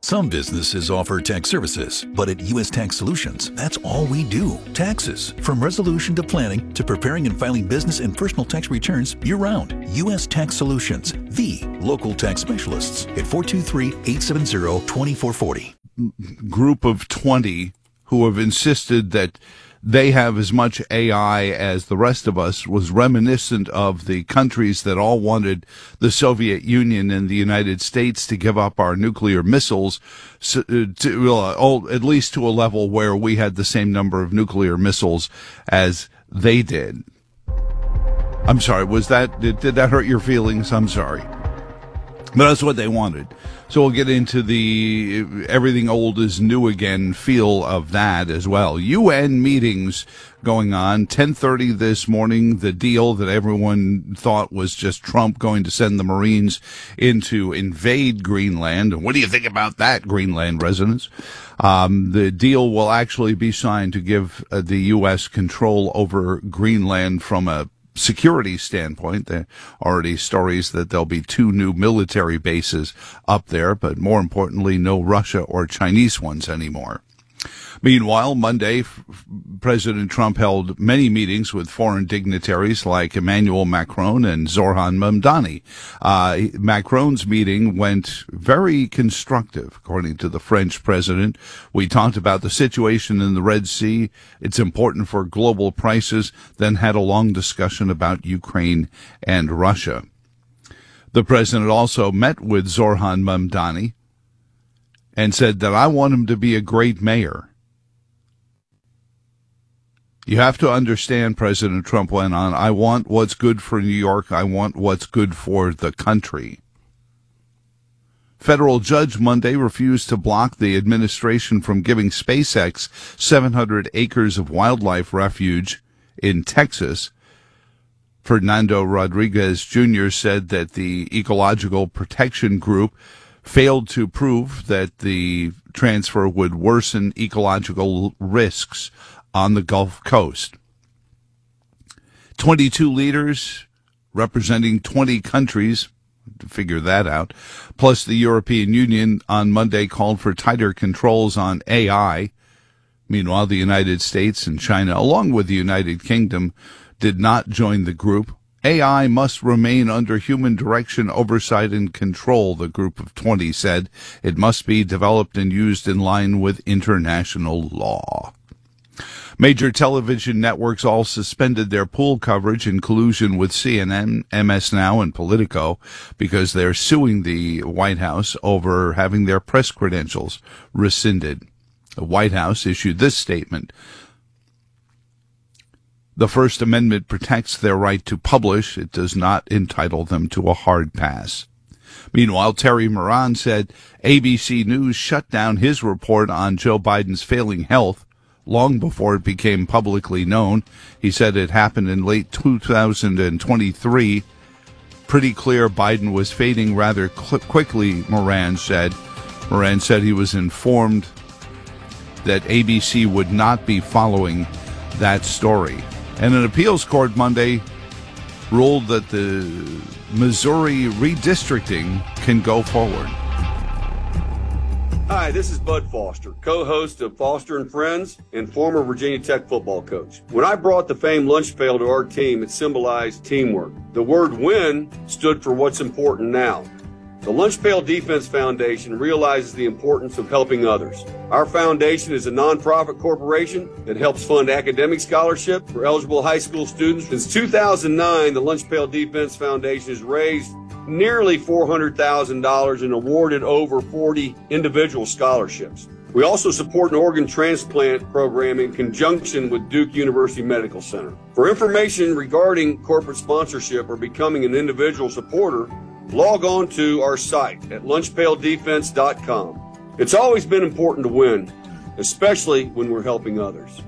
Some businesses offer tax services, but at U.S. Tax Solutions, that's all we do. Taxes. From resolution to planning to preparing and filing business and personal tax returns year-round. U.S. Tax Solutions, the local tax specialists at 423-870-2440. Group of 20 who have insisted that they have as much AI as the rest of us was reminiscent of the countries that all wanted the Soviet Union and the United States to give up our nuclear missiles, at least to a level where we had the same number of nuclear missiles as they did. I'm sorry, did that hurt your feelings? I'm sorry. But that's what they wanted. So we'll get into the everything old is new again feel of that as well. UN meetings going on. 10:30 this morning, the deal that everyone thought was just Trump going to send the Marines in to invade Greenland. And what do you think about that, Greenland residents? The deal will actually be signed to give the U.S. control over Greenland from a security standpoint. There are already stories that there'll be 2 new military bases up there, but more importantly, no Russia or Chinese ones anymore. Meanwhile, Monday, President Trump held many meetings with foreign dignitaries like Emmanuel Macron and Zoran Mamdani. Macron's meeting went very constructive, according to the French president. We talked about the situation in the Red Sea. It's important for global prices, then had a long discussion about Ukraine and Russia. The president also met with Zoran Mamdani and said that I want him to be a great mayor. You have to understand, President Trump went on, I want what's good for New York. I want what's good for the country. Federal judge Monday refused to block the administration from giving SpaceX 700 acres of wildlife refuge in Texas. Fernando Rodriguez Jr. said that the Ecological Protection Group failed to prove that the transfer would worsen ecological risks on the Gulf Coast. 22 leaders representing 20 countries, to figure that out, plus the European Union on Monday called for tighter controls on AI. Meanwhile, the United States and China, along with the United Kingdom, did not join the group. AI must remain under human direction, oversight, and control, the group of 20 said. It must be developed and used in line with international law. Major television networks all suspended their pool coverage in collusion with CNN, MS Now, and Politico because they're suing the White House over having their press credentials rescinded. The White House issued this statement. The First Amendment protects their right to publish. It does not entitle them to a hard pass. Meanwhile, Terry Moran said ABC News shut down his report on Joe Biden's failing health long before it became publicly known. He said it happened in late 2023. Pretty clear Biden was fading rather quickly, Moran said. Moran said he was informed that ABC would not be following that story. And an appeals court Monday ruled that the Missouri redistricting can go forward. Hi, this is Bud Foster, co-host of Foster and Friends and former Virginia Tech football coach. When I brought the famed lunch pail to our team, it symbolized teamwork. The word win stood for what's important now. The Lunch Pail Defense Foundation realizes the importance of helping others. Our foundation is a nonprofit corporation that helps fund academic scholarship for eligible high school students. Since 2009, the Lunch Pail Defense Foundation has raised nearly $400,000 and awarded over 40 individual scholarships. We also support an organ transplant program in conjunction with Duke University Medical Center. For information regarding corporate sponsorship or becoming an individual supporter, log on to our site at lunchpaildefense.com. It's always been important to win, especially when we're helping others.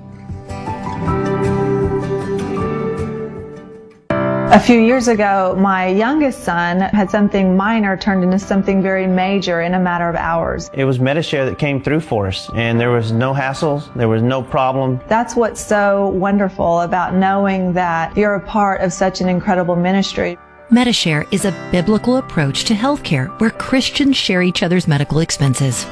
A few years ago, my youngest son had something minor turned into something very major in a matter of hours. It was Medi-Share that came through for us, and there was no hassles, there was no problem. That's what's so wonderful about knowing that you're a part of such an incredible ministry. Medi-Share is a biblical approach to healthcare where Christians share each other's medical expenses.